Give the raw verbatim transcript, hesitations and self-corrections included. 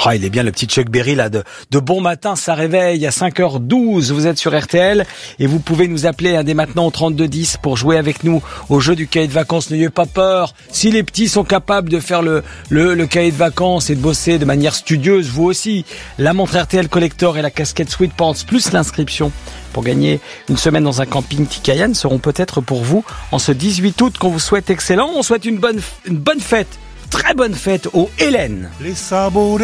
Oh, il est bien le petit Chuck Berry là de, de bon matin, ça réveille à cinq heures douze. Vous êtes sur R T L et vous pouvez nous appeler hein, dès maintenant au trente-deux dix pour jouer avec nous au jeu du cahier de vacances. N'ayez pas peur. Si les petits sont capables de faire le, le, le cahier de vacances et de bosser de manière studieuse, vous aussi. La montre R T L Collector et la casquette Sweet Pants plus l'inscription pour gagner une semaine dans un camping Tikayan seront peut-être pour vous en ce dix-huit août qu'on vous souhaite excellent. On souhaite une bonne, une bonne fête, très bonne fête aux Hélène. Les sabots